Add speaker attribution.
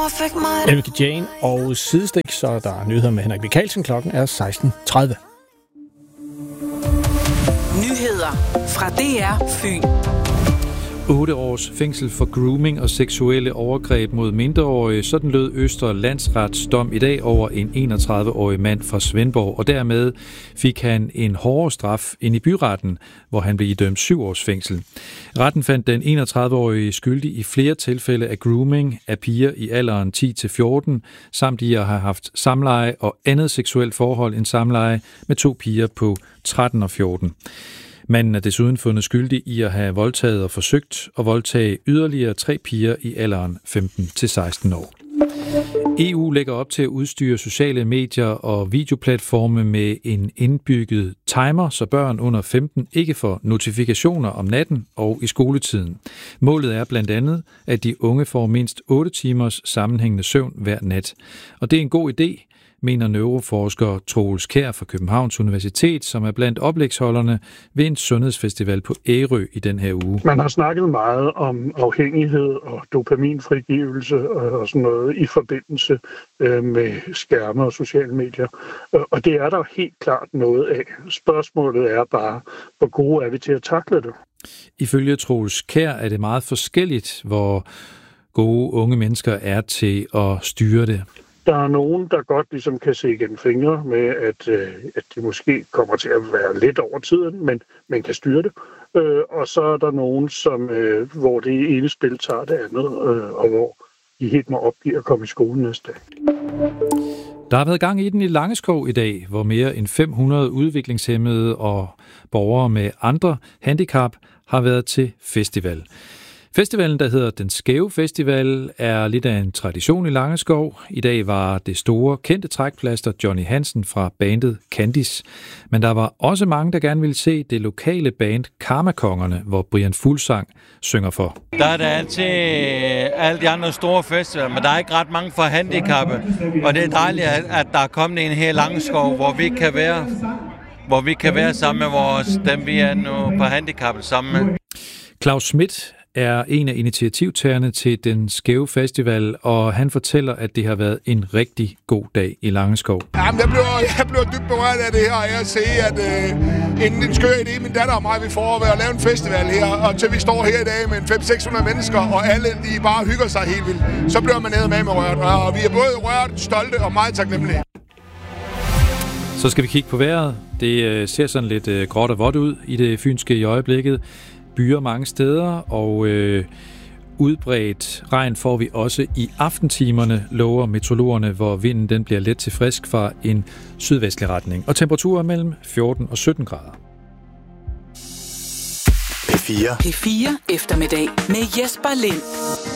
Speaker 1: Elke Jane og Sidestik, så der er nyheder med Henrik Michaelsen. Klokken er 16:30.
Speaker 2: Nyheder fra DR Fyn.
Speaker 3: 8 års fængsel for grooming og seksuelle overgreb mod mindreårige. Sådan lød Østre Landsrets dom i dag over en 31-årig mand fra Svendborg, og dermed fik han en hårdere straf end i byretten, hvor han blev idømt 7 års fængsel. Retten fandt den 31-årige skyldig i flere tilfælde af grooming af piger i alderen 10-14, samt i at have haft samleje og andet seksuelt forhold end samleje med 2 piger på 13 og 14. Manden er desuden fundet skyldig i at have voldtaget og forsøgt at voldtage yderligere 3 piger i alderen 15-16 år. EU lægger op til at udstyre sociale medier og videoplatforme med en indbygget timer, så børn under 15 ikke får notifikationer om natten og i skoletiden. Målet er blandt andet, at de unge får mindst 8 timers sammenhængende søvn hver nat. Og det er en god idé, mener neuroforsker Troels Kjær fra Københavns Universitet, som er blandt oplægsholderne ved en sundhedsfestival på Ærø i den her uge.
Speaker 4: Man har snakket meget om afhængighed og dopaminfrigivelse og sådan noget i forbindelse med skærme og sociale medier. Og det er der helt klart noget af. Spørgsmålet er bare, hvor gode er vi til at takle det?
Speaker 3: Ifølge Troels Kjær er det meget forskelligt, hvor gode unge mennesker er til at styre det.
Speaker 4: Der er nogen, der godt ligesom kan se igennem fingre med, at de måske kommer til at være lidt over tiden, men man kan styre det. Og så er der nogen, hvor det ene spil tager det andet, og hvor de helt må opgive at komme i skole næste dag.
Speaker 3: Der har været gang i den i Langeskov i dag, hvor mere end 500 udviklingshæmmede og borgere med andre handicap har været til festival. Festivalen, der hedder Den Skæve Festival, er lidt af en tradition i Langeskov. I dag var det store kendte trækplaster Johnny Hansen fra bandet Candice. Men der var også mange, der gerne ville se det lokale band Karmakongerne, hvor Brian Fuglsang synger for.
Speaker 5: Der er der altid alle de andre store festivaler, men der er ikke ret mange for handicappede. Og det er dejligt, at der er kommet en her i Langeskov, hvor vi kan være sammen med dem, vi er nu på handicappet sammen med.
Speaker 3: Claus Schmidt er en af initiativtagerne til Den Skæve Festival, og han fortæller, at det har været en rigtig god dag i Langeskov.
Speaker 6: Jamen, jeg bliver dybt berørt af det her, og jeg ser, at inden en skør idé, min datter og mig, vi får at lave en festival her, og til vi står her i dag med 500-600 mennesker, og alle de bare hygger sig helt vildt, så bliver man ned med rørt, og vi er både rørt, stolte og meget taknemmelige.
Speaker 3: Så skal vi kigge på vejret. Det ser sådan lidt gråt og vådt ud i det fynske i øjeblikket. Byer mange steder, og udbredt regn får vi også i aftentimerne, lover meteorologerne, hvor vinden den bliver let til frisk fra en sydvestlig retning. Og temperaturer mellem 14 og 17 grader.
Speaker 2: P4 eftermiddag med Jesper Lind.